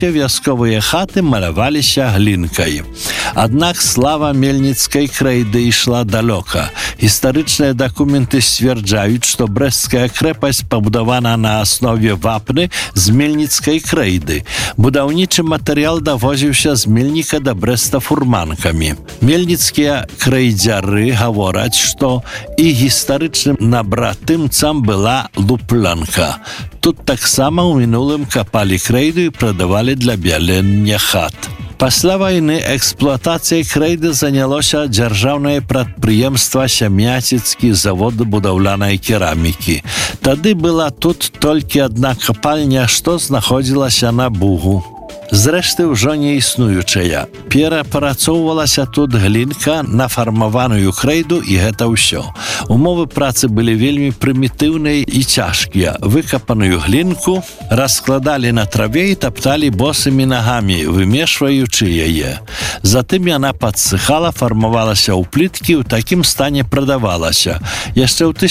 Вясковыя хаты маляваліся глінкай. Аднак слава мельніцкай крэйды ішла далёка. Гістарычныя дакументы сцвярджаюць, што брэсцкая крэпасць пабудавана на аснове вапны з мельніцкай крэйды. Будаўнічы матэрыял давозіўся з Мельніка да Брэста фурманкамі. Мельніцкія крэйдзяры гавораць, што і гістарычным набратымцам была луплянка. Тут таксама ў мінулым капалі крэйду і прадавалі для бялення хат. Пасля вайны эксплуатацыяй крэйды занялося дзяржаўнае прадпрыемства Сямяціцкі завод будаўлянай керамікі. Тады была тут толькі адна капальня, што знаходзілася на Бугу. Зрэшты, ўжо не існуючая. Перапрацоўвалася тут глінка на фармаваную крэйду і гэта ўсё. Умовы працы былі вельмі прымітыўныя і цяжкія. Выкапаную глінку раскладалі на траве і тапталі босымі нагамі, вымешваючы яе. Затым яна падсыхала, фармавалася ў пліткі, у такім стане прадавалася. Яшчэ ў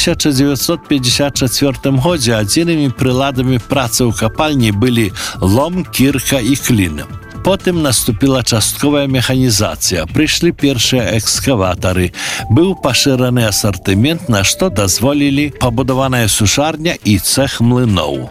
1954 годзе адзінымі прыладамі працы ў капальні былі лом, кірка і клін. Потым наступіла частковая механізацыя. Прыйшлі першыя экскаватары. Быў пашыраны асартымент, на што дазволілі пабудаваная сушарня і цэх млыноў.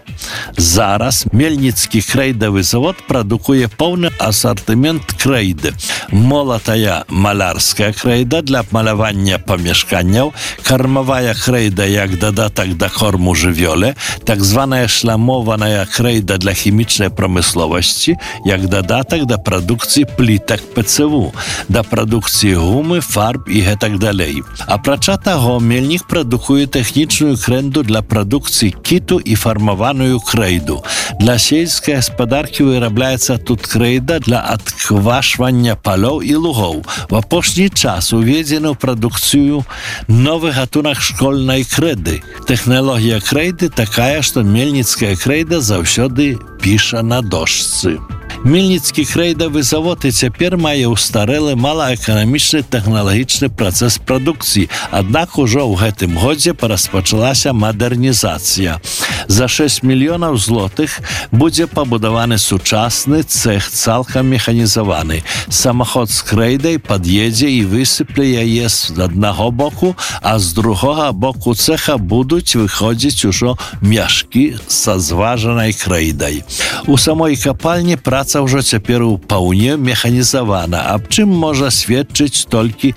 Зараз Мельніцкі крэйдавы завод прадукуе поўны асартымент крэйды. Молатая малярская крэйда для малявання памяшканняў, кармавая крэйда як дадатак да корму жывёле, так званая шламованая крэйда для хімічнай прамысловасці, як дадатак да прадукцыі плітак ПЦУ, да прадукцыі гумы, фарб і гэтак далей. Апрача таго, Мельнік прадукуе тэхнічную крэнду для прадукцыі кіту і фармаваную крэйду. Для сельскай гаспадаркі вырабляецца тут крэйда для адквашвання палёў і лугоў. В апошні час уведзены ў прадукцыю новы гатунак школьнай крэды. Тэхналогія крэйды такая, што мельніцкая крэйда заўсёды піша на дошцы. Мельніцкі крэйдавы завод і цяпер мае ўстарэлы малаэканамічны тэхналагічны працэс прадукцыі, аднак ужо ў гэтым годзе распачалася мадэрнізацыя. За 6 мільёнаў злотых будзе пабудаваны сучасны цэх, цалкам механізаваны. Самаход з крэйдай пад'едзе і высыпле яе з аднаго боку, а з другога боку цэха будуць выходзіць ужо мяшкі са зважанай крэйдай. У самой капальні праца ўжо цяпер упаўне механізавана, аб чым можа сведчыць толькі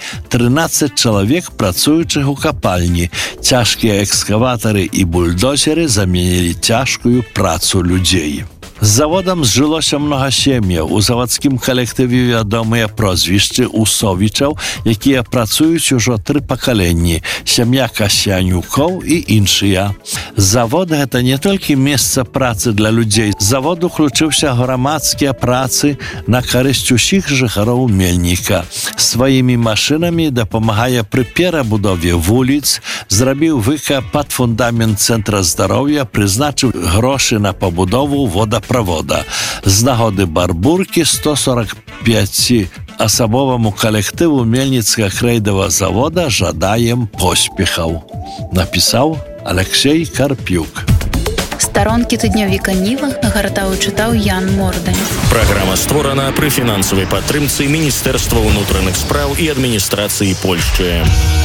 13 чалавек, працуючых у капальні. Цяжкія экскаватары і бульдозеры заменілі цяжкую працу людзей. З заводам зжылося многа сем'яў. У завадскім калектыве вядомыя прозвішчы Усовічаў, якія працуюць ужо 3 пакаленні, сям'я Касянюкоў і іншыя. Завод – гэта не толькі месца працы для людзей. Завод уключыўся грамадскія працы на карысць усіх жыхароў Мельніка. Сваімі машынамі дапамагае пры перабудове вуліц, зрабіў выкап пад фундамент цэнтра здароўя, прызначыў грошы на пабудову водапровода. З нагоды барбуркі 145-асабоваму калектыву Мельніцкага крэйдавага завода жадаем поспехаў. Напісаў Алексей Карпюк. Старонкі тыднёвіка Ніва гартаў і чытаў Ян Мордань. Праграма створана пры фінансавай падтрымцы Міністэрства ўнутраных спраў і адміністрацыі Польшчы.